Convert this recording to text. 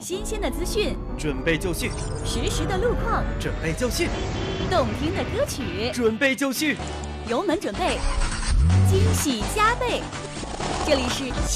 新鲜的资讯， 准备就绪； 实时的路况， 准备就绪； 动听的歌曲， 准备就绪。 油门准备，惊喜加倍。这里是